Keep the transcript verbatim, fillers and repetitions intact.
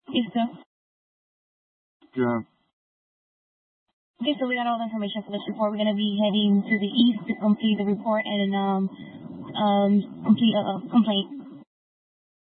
Yes, sir. Yeah. Okay, so we got all the information for this report. We're going to be heading to the east to complete the report and um um complete a uh, complaint.